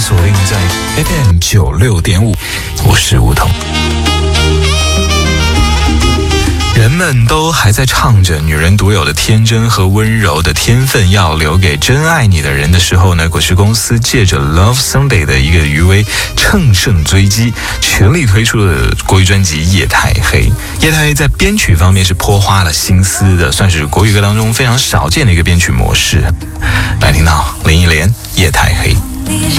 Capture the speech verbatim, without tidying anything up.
锁定在 F M 九六点五，我是梧桐。人们都还在唱着女人独有的天真和温柔的天分要留给真爱你的人的时候呢，果汁公司借着 Love Sunday 的一个余威，乘胜追击，全力推出了国语专辑《夜太黑》。夜太黑在编曲方面是颇花了心思的，算是国语歌当中非常少见的一个编曲模式。来听到林忆莲《夜太黑》。